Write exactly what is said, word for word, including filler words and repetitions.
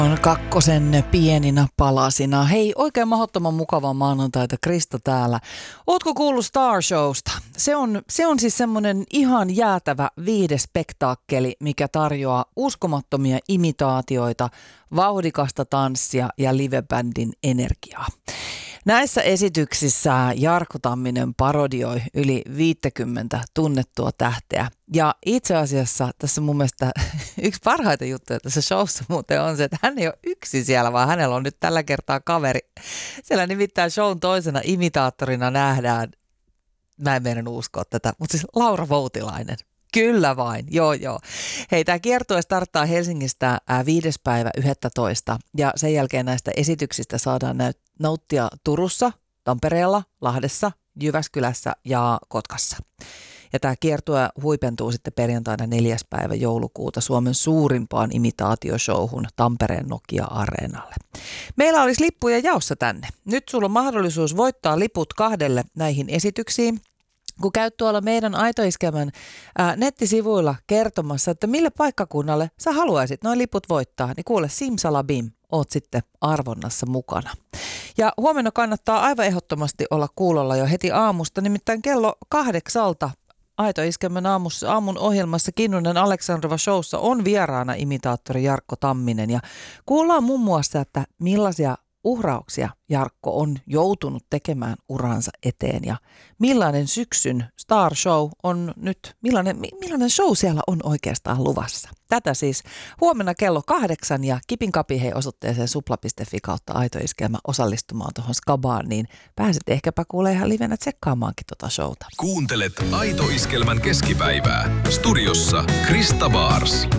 On kakkosen pieninä palasina. Hei, oikein mahdottoman mukavaa maanantaita, Krista täällä. Ootko kuullut Star Showsta? Se on, se on siis semmoinen ihan jäätävä viihdespektaakkeli, mikä tarjoaa uskomattomia imitaatioita, vauhdikasta tanssia ja livebändin energiaa. Näissä esityksissä Jarkko Tamminen parodioi yli viisikymmentä tunnettua tähteä. Ja itse asiassa tässä mun mielestä yksi parhaita juttuja tässä showssa muuten on se, että hän ei ole yksin siellä, vaan hänellä on nyt tällä kertaa kaveri. Siellä nimittäin shown toisena imitaattorina nähdään, mä en meidän uskoa tätä, mutta siis Laura Voutilainen. Kyllä vain, joo joo. Hei, tämä kiertue starttaa Helsingistä viides päivä yhdestoista ja sen jälkeen näistä esityksistä saadaan näyt- nauttia Turussa, Tampereella, Lahdessa, Jyväskylässä ja Kotkassa. Ja tämä kiertue huipentuu sitten perjantaina neljäs päivä joulukuuta Suomen suurimpaan imitaatioshowhun Tampereen Nokia-areenalle. Meillä olisi lippuja jaossa tänne. Nyt sulla on mahdollisuus voittaa liput kahdelle näihin esityksiin. Kun käyt tuolla meidän Aito Iskelmän ää, nettisivuilla kertomassa, että mille paikkakunnalle sä haluaisit noin liput voittaa, niin kuule simsalabim, oot sitten arvonnassa mukana. Ja huomenna kannattaa aivan ehdottomasti olla kuulolla jo heti aamusta, nimittäin kello kahdeksalta Aito Iskelmän aamussa, aamun ohjelmassa Kinnunen Aleksandrova showssa on vieraana imitaattori Jarkko Tamminen ja kuullaan muun muassa, että millaisia uhrauksia Jarkko on joutunut tekemään uransa eteen ja millainen syksyn Star Show on nyt, millainen, millainen show siellä on oikeastaan luvassa. Tätä siis huomenna kello kahdeksan ja Kipin Kapi hei osoitteeseen supla piste fi kautta Aito Iskelmä osallistumaan tuohon skabaan, niin pääset ehkäpä kuulee ihan livenä tsekkaamaankin tota showta. Kuuntelet Aito Iskelmän keskipäivää. Studiossa Krista Baars.